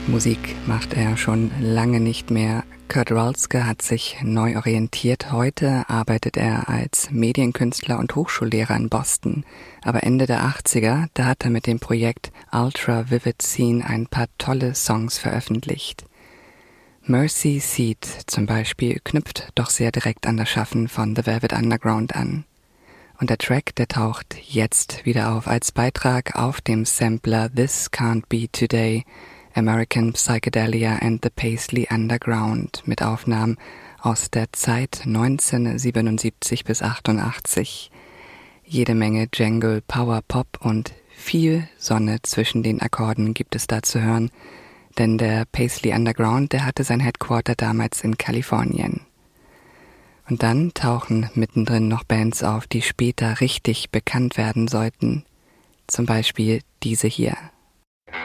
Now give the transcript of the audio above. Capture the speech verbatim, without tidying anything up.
Musik macht er schon lange nicht mehr. Kurt Rolske hat sich neu orientiert. Heute arbeitet er als Medienkünstler und Hochschullehrer in Boston. Aber Ende der achtziger, da hat er mit dem Projekt Ultra Vivid Scene ein paar tolle Songs veröffentlicht. Mercy Seat zum Beispiel knüpft doch sehr direkt an das Schaffen von The Velvet Underground an. Und der Track, der taucht jetzt wieder auf als Beitrag auf dem Sampler This Can't Be Today, American Psychedelia and the Paisley Underground mit Aufnahmen aus der Zeit neunzehnhundertsiebenundsiebzig bis achtundachtzig. Jede Menge Jangle, Power Pop und viel Sonne zwischen den Akkorden gibt es da zu hören, denn der Paisley Underground, der hatte sein Headquarter damals in Kalifornien. Und dann tauchen mittendrin noch Bands auf, die später richtig bekannt werden sollten. Zum Beispiel diese hier.